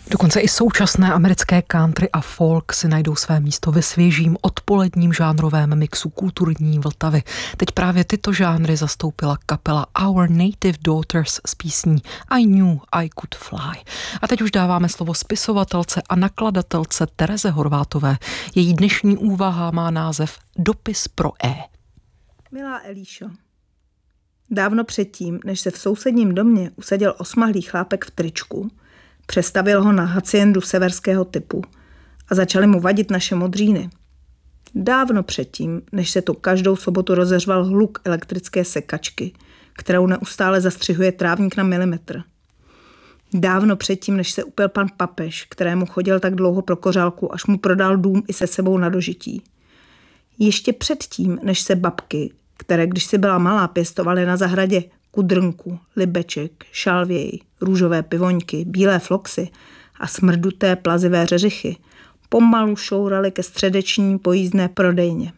Dokonce i současné americké country a folk si najdou své místo ve svěžím odpoledním žánrovém mixu kulturní Vltavy. Teď právě tyto žánry zastoupila kapela Our Native Daughters s písní I Knew I Could Fly. A teď už dáváme slovo spisovatelce a nakladatelce Tereze Horvátové. Její dnešní úvaha má název Dopis pro E. Milá Elíšo, dávno předtím, než se v sousedním domě usadil osmahlý chlápek v tričku, přestavil ho na haciendu severského typu a začali mu vadit naše modříny. Dávno předtím, než se tu každou sobotu rozeřval hluk elektrické sekačky, kterou neustále zastřihuje trávník na milimetr. Dávno předtím, než se upil pan papež, kterému chodil tak dlouho pro kořálku, až mu prodal dům i se sebou na dožití. Ještě předtím, než se babky, které když si byla malá pěstovaly na zahradě kudrnku, libeček, šalvěj, růžové pivoňky, bílé floxy a smrduté plazivé řeřichy, pomalu šouraly ke středeční pojízdné prodejně.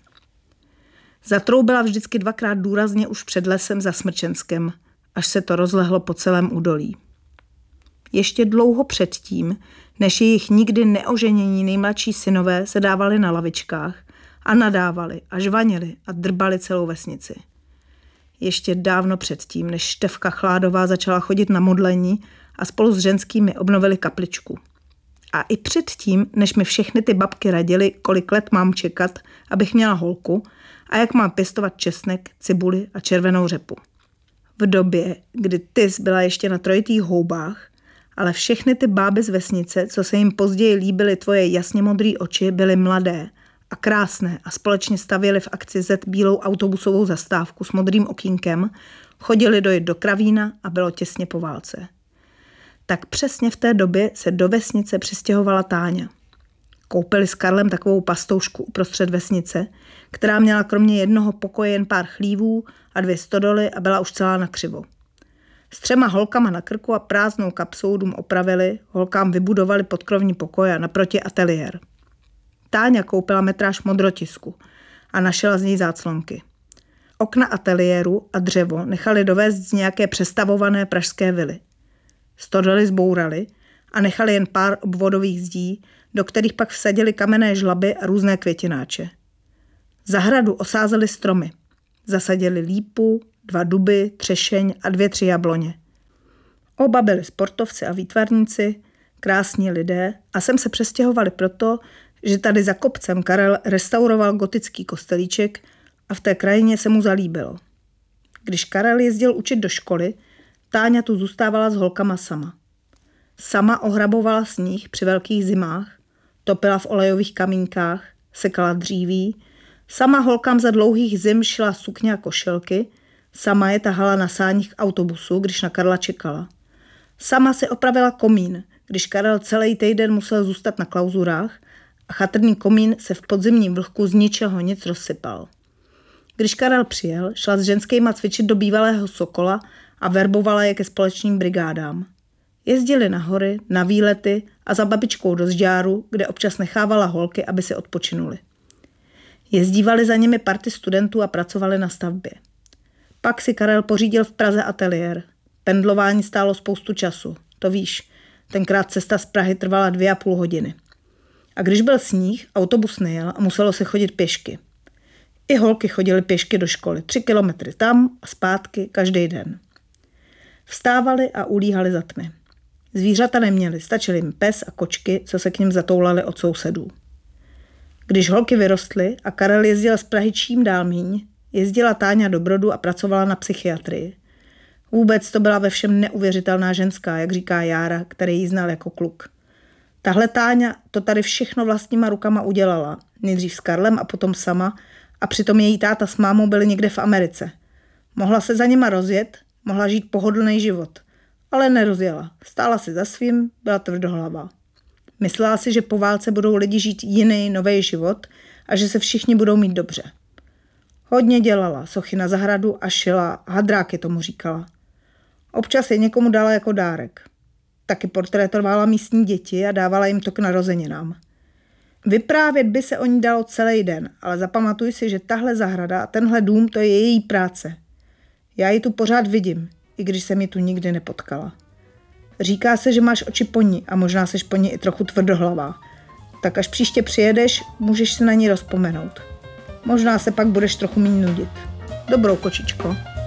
Zatroubila vždycky dvakrát důrazně už před lesem za Smrčenskem, až se to rozlehlo po celém údolí. Ještě dlouho předtím, než jejich nikdy neoženění nejmladší synové se dávali na lavičkách a nadávali a žvanili a drbali celou vesnici. Ještě dávno předtím, než Štefka Chládová začala chodit na modlení a spolu s ženskými obnovili kapličku. A i předtím, než mi všechny ty babky radily, kolik let mám čekat, abych měla holku a jak mám pěstovat česnek, cibuli a červenou řepu. V době, kdy Tys byla ještě na trojitých houbách, ale všechny ty báby z vesnice, co se jim později líbily tvoje jasně modrý oči, byly mladé a krásné a společně stavěli v akci Z bílou autobusovou zastávku s modrým okýnkem, chodili dojít do Kravína a bylo těsně po válce. Tak přesně v té době se do vesnice přistěhovala Táňa. Koupili s Karlem takovou pastoušku uprostřed vesnice, která měla kromě jednoho pokoje jen pár chlívů a 2 stodoly a byla už celá nakřivo. S 3 holkama na krku a prázdnou kapsou dům opravili, holkám vybudovali podkrovní pokoje a naproti ateliér. Táňa koupila metráž modrotisku a našela z něj záclonky. Okna ateliéru a dřevo nechali dovést z nějaké přestavované pražské vily. Stodoly zbourali a nechali jen pár obvodových zdí, do kterých pak vsadili kamenné žlaby a různé květináče. Zahradu osázeli stromy. Zasadili lípu, 2 duby, třešeň a 2-3 jabloně. Oba byli sportovci a výtvarníci, krásní lidé a sem se přestěhovali proto, že tady za kopcem Karel restauroval gotický kostelíček a v té krajině se mu zalíbilo. Když Karel jezdil učit do školy, Táňa tu zůstávala s holkama sama. Sama ohrabovala sníh při velkých zimách, topila v olejových kamínkách, sekala dříví, sama holkám za dlouhých zim šila sukně a košilky, sama je tahala na sáních autobusu, když na Karla čekala. Sama si opravila komín, když Karel celý týden musel zůstat na klauzurách a chatrný komín se v podzimním vlhku z ničeho nic rozsypal. Když Karel přijel, šla s ženskýma cvičit do bývalého Sokola a verbovala je ke společným brigádám. Jezdili na hory, na výlety a za babičkou do Žďáru, kde občas nechávala holky, aby si odpočinuli. Jezdívali za nimi party studentů a pracovali na stavbě. Pak si Karel pořídil v Praze ateliér. Pendlování stálo spoustu času, to víš, tenkrát cesta z Prahy trvala 2,5 hodiny. A když byl sníh, autobus nejel a muselo se chodit pěšky. I holky chodily pěšky do školy, 3 kilometry tam a zpátky každý den. Vstávali a ulíhali za tmy. Zvířata neměli, stačili jim pes a kočky, co se k nim zatoulali od sousedů. Když holky vyrostly a Karel jezdil z Prahy čím dál míň, jezdila Táňa do Brodu a pracovala na psychiatrii. Vůbec to byla ve všem neuvěřitelná ženská, jak říká Jára, který ji znal jako kluk. Tahle Táňa to tady všechno vlastníma rukama udělala, nejdřív s Karlem a potom sama, a přitom její táta s mámou byli někde v Americe. Mohla se za nima rozjet, mohla žít pohodlný život, ale nerozjela. Stála si za svým, byla tvrdohlavá. Myslela si, že po válce budou lidi žít jiný, nový život a že se všichni budou mít dobře. Hodně dělala, sochy na zahradu a šila, hadráky tomu říkala. Občas je někomu dala jako dárek. Taky portrétovala místní děti a dávala jim to k narozeninám. Vyprávět by se o ní dalo celý den, ale zapamatuj si, že tahle zahrada a tenhle dům, to je její práce. Já ji tu pořád vidím, i když jsem ji tu nikdy nepotkala. Říká se, že máš oči po ní a možná seš po ní i trochu tvrdohlavá. Tak až příště přijedeš, můžeš se na ní rozpomenout. Možná se pak budeš trochu méně nudit. Dobrou, kočičko.